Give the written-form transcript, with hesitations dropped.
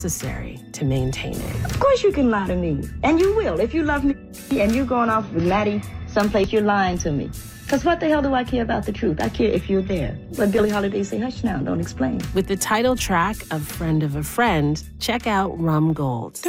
necessary to maintain it. Of course you can lie to me. And you will. If you love me and you're going off with Maddie someplace, you're lying to me. Because what the hell do I care about the truth? I care if you're there. But Billie Holiday say, hush now, don't explain. With the title track of Friend of a Friend, check out Rum Gold.